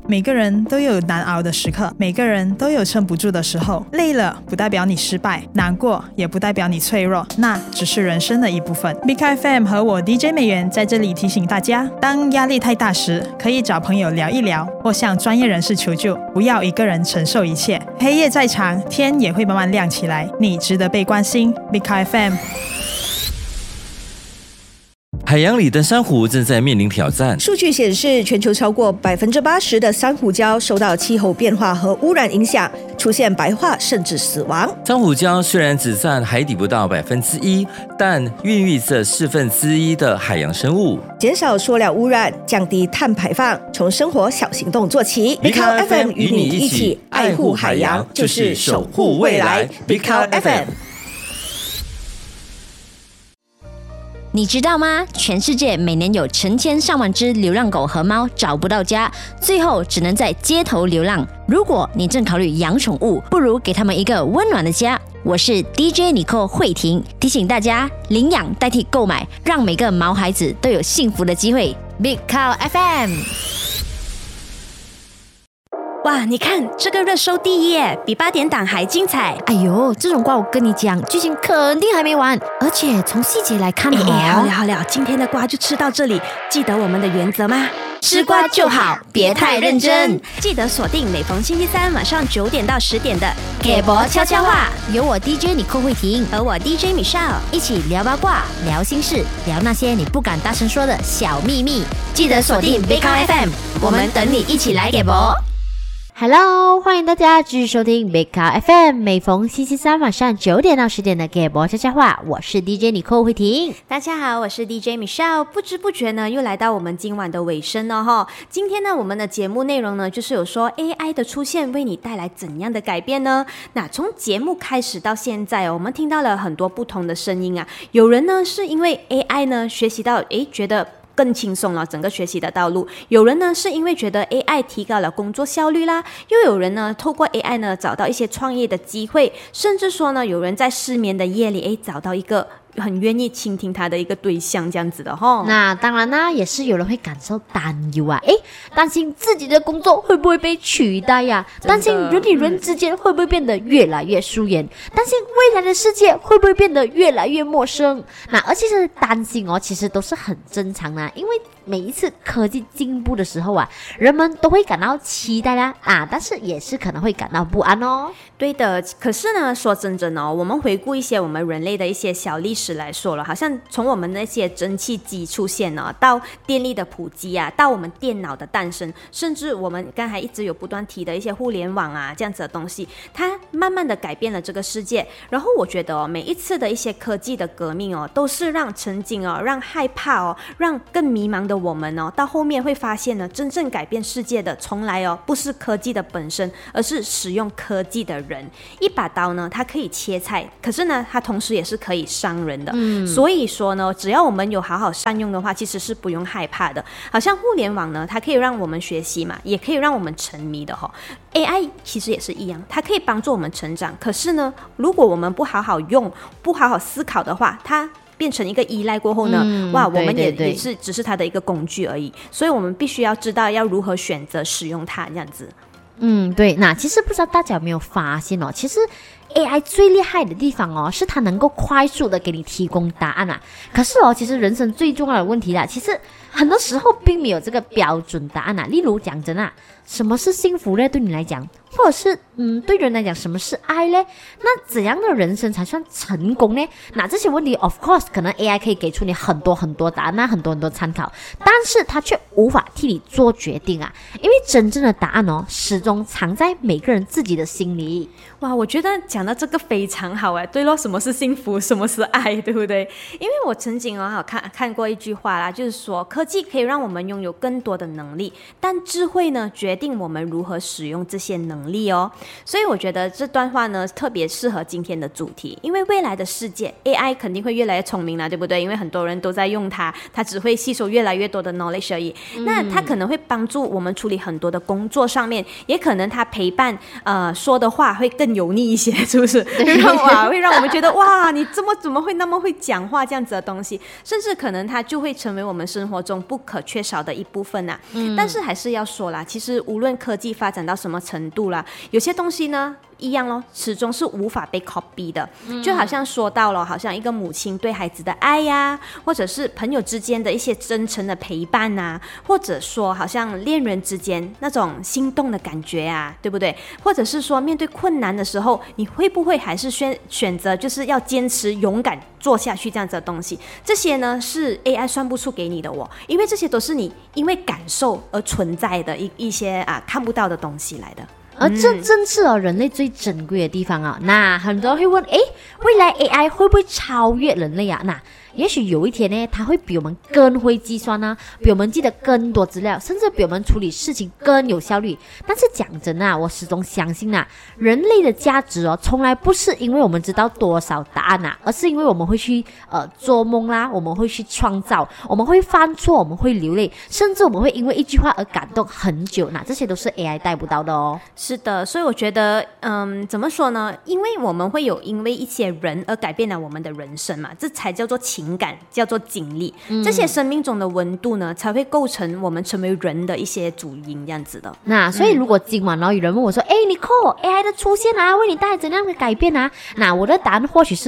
每个人都有难熬的时刻，每个人都有撑不住的时候。累了不代表你失败，难过也不代表你脆弱，那只是人生的一部分。Big FM 和我 DJ 美元在这里提醒大家，当压力太大时，可以找朋友聊一聊，或向专业人士求救，不要一个人承受一切。黑夜再长，天也会慢慢亮起来，你值得被关心。Big FM。 海洋里的珊瑚正在面临挑战。 数据显示，全球超过80%的珊瑚礁受到气候变化和污染影响，出现白化甚至死亡。 珊瑚礁虽然只占海底不到1%，但孕育着1/4的海洋生物。 减少塑料污染，降低碳排放，从生活小行动做起。 Big Cow FM FM 与你一起爱护海洋，就是守护未来。Big Cow FM。 你知道吗？全世界每年有成千上万只流浪狗和猫找不到家，最后只能在街头流浪。如果你正考虑养宠物，不如给他们一个温暖的家。我是 DJ Nicole 慧婷，提醒大家领养代替购买，让每个毛孩子都有幸福的机会。Big Cow FM。 哇，你看这个热搜第一耶，比8点档还精彩。 哎呦，这种瓜我跟你讲，剧情肯定还没完，而且从细节来看好了，今天的瓜就吃到这里。记得我们的原则吗？吃瓜就好，别太认真。记得锁定每逢星期三晚上9点到10点的给博悄悄话， 有我 DJ Nicole慧婷和我 DJ Michelle 一起聊八卦、聊心事、聊那些你不敢大声说的小秘密。 记得锁定 Big FM， 我们等你一起来给博。 Hello， 欢迎大家继续收听 Big Cow FM， 每逢星期三晚上9点到10点的给博悄悄话，我是 DJ Nicole 慧婷。 大家好，我是 DJ Michelle。不知不觉呢，又来到我们今晚的尾声了哈。今天呢，我们的节目内容呢，就是有说 AI 的出现为你带来怎样的改变呢？那从节目开始到现在我们听到了很多不同的声音啊。有人呢是因为 AI 呢学习到觉得更轻松了整个学习的道路，有人呢是因为觉得 AI 提高了工作效率啦，又有人呢透过 AI 呢找到一些创业的机会，甚至说呢有人在失眠的夜里找到一个很愿意倾听他的一个对象，这样子的齁。 那当然啦，也是有人会感受担忧啊，担心自己的工作会不会被取代呀？担心人与人之间会不会变得越来越疏远？担心未来的世界会不会变得越来越陌生？那而且是担心其实都是很正常的，因为每一次科技进步的时候人们都会感到期待啦但是也是可能会感到不安哦。 对的，可是呢，说真正我们回顾一些我们人类的一些小历史来说了，好像从我们那些蒸汽机出现到电力的普及到我们电脑的诞生，甚至我们刚才一直有不断提的一些互联网这样子的东西，它慢慢的改变了这个世界。然后我觉得每一次的一些科技的革命都是让曾经让害怕让更迷茫的我们到后面会发现呢，真正改变世界的从来不是科技的本身，而是使用科技的人。一把刀呢，它可以切菜，可是呢，它同时也是可以伤人的。所以说呢，只要我们有好好善用的话，其实是不用害怕的。好像互联网呢，它可以让我们学习嘛，也可以让我们沉迷的AI 其实也是一样，它可以帮助我们成长。可是呢，如果我们不好好用，不好好思考的话，它变成一个依赖过后呢，我们也是只是它的一个工具而已。所以我们必须要知道要如何选择使用它，这样子。 对，那其实不知道大家有没有发现其实 AI 最厉害的地方是它能够快速的给你提供答案可是其实人生最重要的问题其实很多时候并没有这个标准答案例如讲真什么是幸福呢？对你来讲，或者是对人来讲，什么是爱呢？那怎样的人生才算成功呢？那这些问题 of course 可能 AI 可以给出你很多很多答案很多很多参考，但是它却无法替你做决定因为真正的答案始终藏在每个人自己的心里。 哇，我觉得讲到这个非常好对咯，什么是幸福，什么是爱，对不对？因为我曾经看过一句话啦，就是说科技可以让我们拥有更多的能力，但智慧呢决定我们如何使用这些能力所以我觉得这段话呢特别适合今天的主题，因为未来的世界 AI 肯定会越来越聪明了，对不对？因为很多人都在用它只会吸收越来越多的 knowledge 而已。那它可能会帮助我们处理很多的工作上面，也可能它陪伴说的话会更油腻一些是不是？会让我们觉得哇，你怎么会那么会讲话这样子的东西，甚至可能它就会成为我们生活中不可缺少的一部分啊。但是还是要说啦，其实无论科技发展到什么程度啦，有些东西呢一样咯，始终是无法被 copy 的。就好像说到了，好像一个母亲对孩子的爱呀，或者是朋友之间的一些真诚的陪伴啊，或者说好像恋人之间那种心动的感觉啊，对不对？或者是说面对困难的时候，你会不会还是选择就是要坚持勇敢做下去这样子的东西？这些呢是 AI 算不出给你的哦，因为这些都是你因为感受而存在的一些看不到的东西来的。 而这正是人类最珍贵的地方啊。那很多人会问，未来 AI 会不会超越人类啊？那也许有一天呢，它会比我们更会计算啊，比我们记得更多资料，甚至比我们处理事情更有效率。但是讲真啊，我始终相信啊，人类的价值从来不是因为我们知道多少答案而是因为我们会去做梦啦，我们会去创造，我们会犯错，我们会流泪，甚至我们会因为一句话而感动很久。那这些都是 AI 带不到的哦。 是的，所以我觉得怎么说呢？因为我们会有因为一些人而改变了我们的人生嘛，这才叫做情感，叫做经历。这些生命中的温度呢，才会构成我们成为人的一些主因这样子的。 那所以如果今晚有人问我说Nicole AI 的出现为你带来怎样的改变啊？那我的答案或许是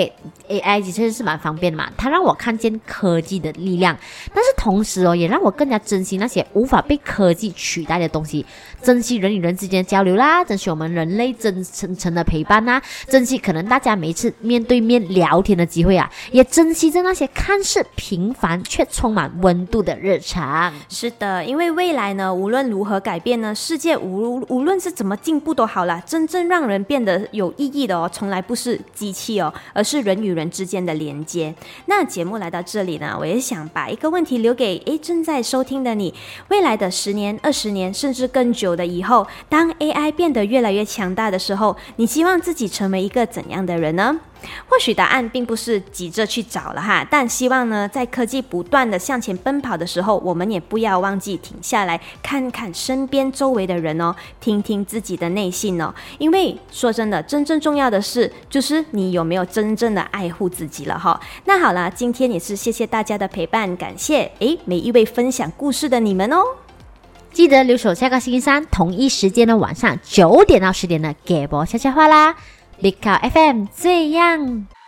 OK，AI 其实是蛮方便的嘛，它让我看见科技的力量，但是同时也让我更加珍惜那些无法被科技取代的东西，珍惜人与人之间的交流啦，珍惜我们人类真诚的陪伴啦，珍惜可能大家每一次面对面聊天的机会也珍惜着那些看似平凡却充满温度的日常。 是的，因为未来呢，无论如何改变呢，世界无论是怎么进步都好啦，真正让人变得有意义的从来不是机器而是人与人之间的连接。那节目来到这里呢，我也想把一个问题留给正在收听的你，未来的10年、20年，甚至更久的以后，当 AI 变得越来越强大的时候，你希望自己成为一个怎样的人呢？或许答案并不是急着去找了但希望呢，在科技不断的向前奔跑的时候，我们也不要忘记停下来看看身边周围的人听听自己的内心因为说真的，真正重要的是就是你有没有真正的爱护自己了那好了，今天也是谢谢大家的陪伴，感谢每一位分享故事的你们记得留守下个星期三同一时间的晚上9点到10点的给播悄悄话啦。Big Cow FM 这样。